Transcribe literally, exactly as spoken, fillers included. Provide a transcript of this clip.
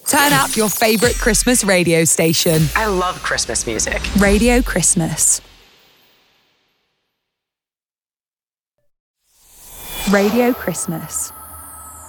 Turn up your favourite Christmas radio station. I love Christmas music. Radio Christmas. Radio Christmas.